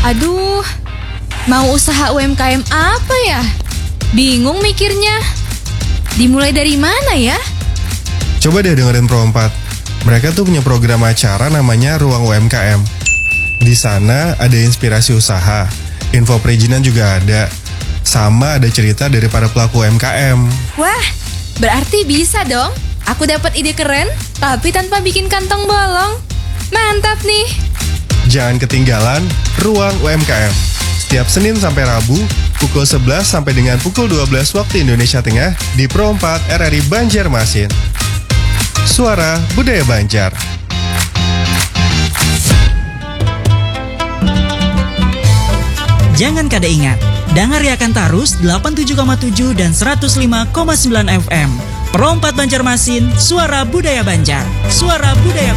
Aduh, mau usaha UMKM apa ya? Bingung mikirnya. Dimulai dari mana ya? Coba deh dengerin Pro 4. Mereka tuh punya program acara namanya Ruang UMKM. Di sana ada inspirasi usaha, info perizinan juga ada, sama ada cerita dari para pelaku UMKM. Wah, berarti bisa dong. Aku dapat ide keren, tapi tanpa bikin kantong bolong. Mantap nih. Jangan ketinggalan Ruang UMKM. Setiap Senin sampai Rabu, pukul 11 sampai dengan pukul 12 waktu Indonesia Tengah di Pro 4 RRI Banjarmasin. Suara Budaya Banjar. Jangan kada ingat, Dangariakan Tarus 87,7 dan 105,9 FM. Pro 4 Banjarmasin, Suara Budaya Banjar. Suara Budaya Banjar.